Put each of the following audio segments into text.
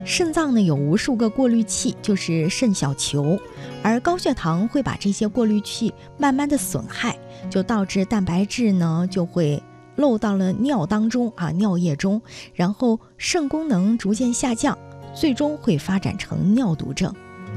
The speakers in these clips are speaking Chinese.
肾脏呢有无数个过滤器，就是肾小球，而高血糖会把这些过滤器慢慢的损害，就导致蛋白质呢就会漏到了尿当中尿液中，然后肾功能逐渐下降，最终会发展成尿毒症。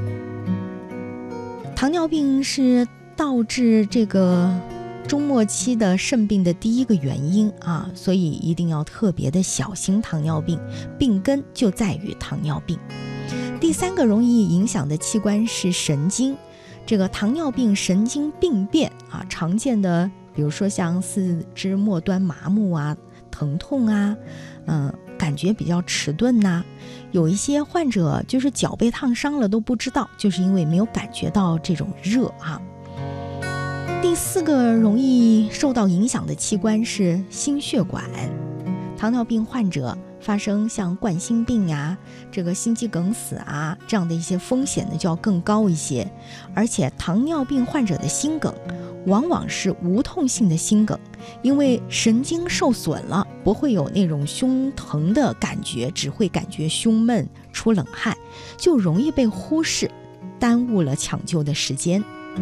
糖尿病是导致这个中末期的肾病的第一个原因所以一定要特别的小心糖尿病，病根就在于糖尿病。第三个容易影响的器官是神经，这个糖尿病神经病变常见的比如说像四肢末端麻木疼痛感觉比较迟钝有一些患者就是脚被烫伤了都不知道，就是因为没有感觉到这种热第四个容易受到影响的器官是心血管，糖尿病患者发生像冠心病这个心肌梗死这样的一些风险呢就要更高一些，而且糖尿病患者的心梗往往是无痛性的心梗，因为神经受损了，不会有那种胸疼的感觉，只会感觉胸闷出冷汗，就容易被忽视，耽误了抢救的时间。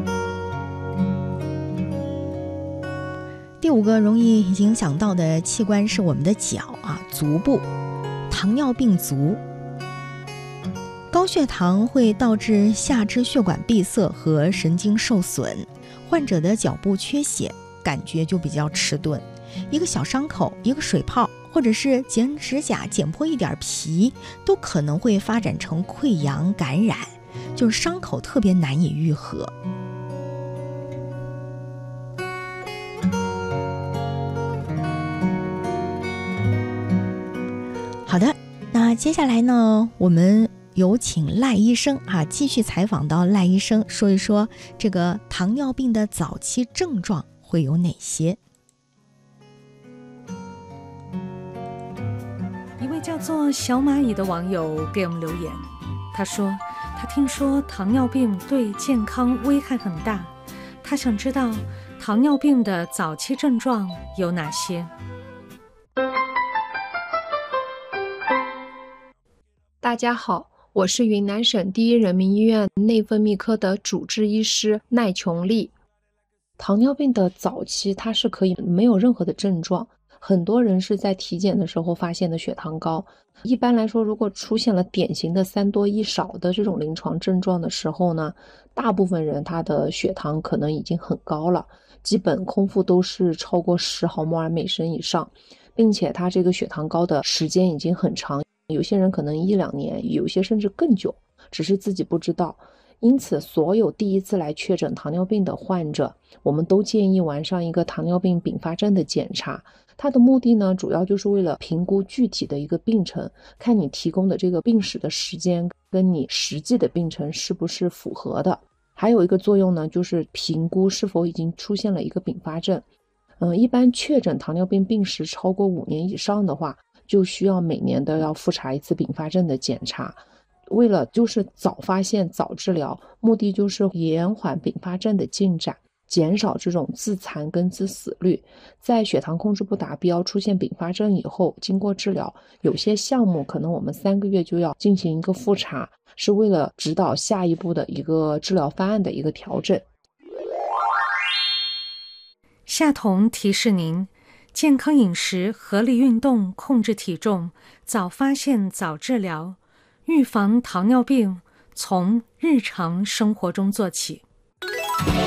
第五个容易影响到的器官是我们的脚足部，糖尿病足。高血糖会导致下肢血管闭塞和神经受损，患者的脚部缺血，感觉就比较迟钝，一个小伤口，一个水泡，或者是剪指甲剪破一点皮，都可能会发展成溃疡感染，就是伤口特别难以愈合。好的，那接下来呢，我们有请赖医生继续采访到赖医生，说一说这个糖尿病的早期症状会有哪些。 一位叫做小蚂蚁的网友给我们留言，他说他听说糖尿病对健康危害很大，他想知道糖尿病的早期症状有哪些。 大家好，我是云南省第一人民医院内分泌科的主治医师奈琼丽。糖尿病的早期它是可以没有任何的症状，很多人是在体检的时候发现的血糖高。一般来说，如果出现了典型的3多1少的这种临床症状的时候呢，大部分人他的血糖可能已经很高了，基本空腹都是超过10毫摩尔每升以上，并且他这个血糖高的时间已经很长，有些人可能1-2年，有些甚至更久，只是自己不知道。因此所有第一次来确诊糖尿病的患者，我们都建议完上一个糖尿病并发症的检查。它的目的呢，主要就是为了评估具体的一个病程，看你提供的这个病史的时间跟你实际的病程是不是符合的。还有一个作用呢，就是评估是否已经出现了一个并发症。一般确诊糖尿病病史超过5年以上的话，就需要每年都要复查一次并发症的检查。为了就是早发现早治疗，目的就是延缓并发症的进展，减少这种自残跟致死率。在血糖控制不达标出现并发症以后，经过治疗，有些项目可能我们3个月就要进行一个复查，是为了指导下一步的一个治疗方案的一个调整。 夏彤提示您，健康饮食、合理运动、控制体重，早发现早治疗，预防糖尿病从日常生活中做起。